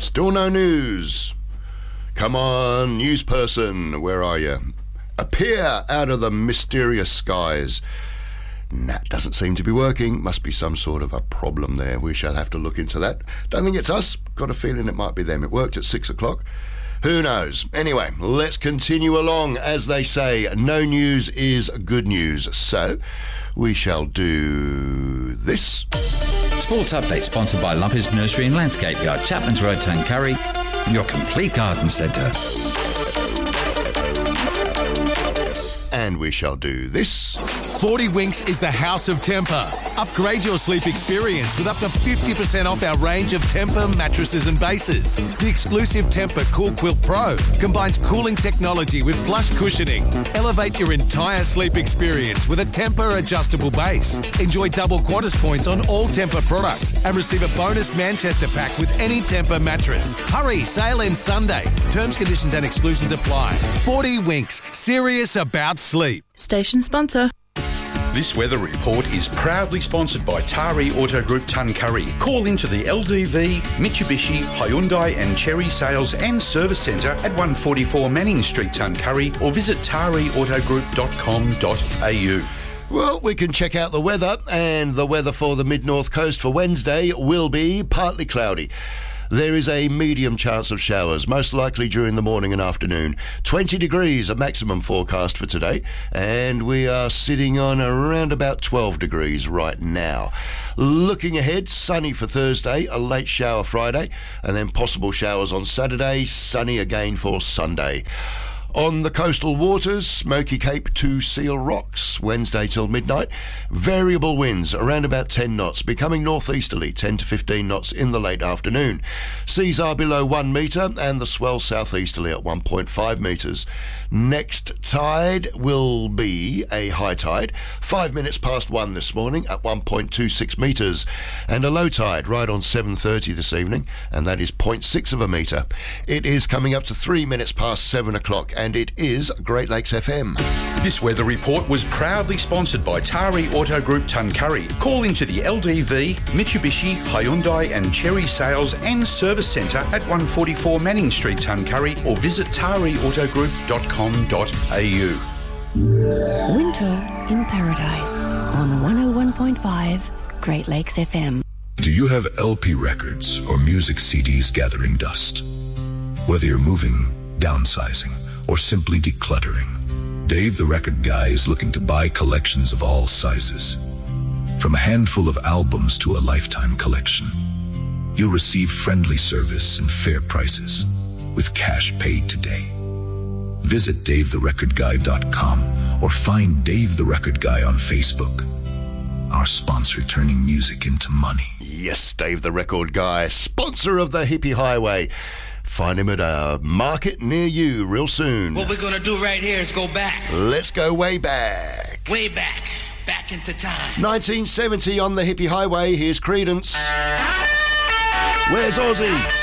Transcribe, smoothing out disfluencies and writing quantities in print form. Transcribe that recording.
Still no news. Come on, news person, where are you? Appear out of the mysterious skies. That doesn't seem to be working. Must be some sort of a problem there. We shall have to look into that. Don't think it's us. Got a feeling it might be them. It worked at 6 o'clock. Who knows? Anyway, let's continue along. As they say, no news is good news. So, we shall do this. Sports Update sponsored by Lumpy's Nursery and Landscape Yard, Chapman's Road, Tuncurry, your complete garden centre. And we shall do this. 40 Winks is the house of Tempur. Upgrade your sleep experience with up to 50% off our range of Tempur mattresses and bases. The exclusive Tempur Cool Quilt Pro combines cooling technology with plush cushioning. Elevate your entire sleep experience with a Tempur adjustable base. Enjoy double Qantas points on all Tempur products and receive a bonus Manchester pack with any Tempur mattress. Hurry, sale ends Sunday. Terms, conditions and exclusions apply. 40 Winks, serious about sleep. Station sponsor. This weather report is proudly sponsored by Tari Auto Group Tuncurry. Call into the LDV, Mitsubishi, Hyundai and Cherry Sales and Service Centre at 144 Manning Street, Tuncurry, or visit tariautogroup.com.au. Well, we can check out the weather, and the weather for the mid-north coast for Wednesday will be partly cloudy. There is a medium chance of showers, most likely during the morning and afternoon. 20 degrees a maximum forecast for today, and we are sitting on around about 12 degrees right now. Looking ahead, sunny for Thursday, a late shower Friday, and then possible showers on Saturday, sunny again for Sunday. On the coastal waters, Smoky Cape to Seal Rocks, Wednesday till midnight. Variable winds around about 10 knots, becoming northeasterly 10 to 15 knots in the late afternoon. Seas are below 1 metre and the swell southeasterly at 1.5 metres. Next tide will be a high tide, 5 minutes past 1 this morning at 1.26 metres, and a low tide right on 7:30 this evening, and that is 0.6 of a metre. It is coming up to 3 minutes past 7 o'clock, and it is Great Lakes FM. This weather report was proudly sponsored by Tari Auto Group Tuncurry. Call into the LDV, Mitsubishi, Hyundai and Cherry Sales and Service Centre at 144 Manning Street, Tuncurry, or visit tariautogroup.com.au. Winter in Paradise on 101.5 Great Lakes FM. Do you have LP records or music CDs gathering dust? Whether you're moving, downsizing, or simply decluttering, Dave the Record Guy is looking to buy collections of all sizes. From a handful of albums to a lifetime collection, you'll receive friendly service and fair prices with cash paid today. Visit DaveTheRecordGuy.com or find Dave the Record Guy on Facebook. Our sponsor turning music into money. Yes, Dave the Record Guy, sponsor of the Hippie Highway. Find him at a market near you real soon. What we're going to do right here is go back. Let's go way back. Way back. Back into time. 1970 on the Hippie Highway. Here's Creedence. Where's Ozzy?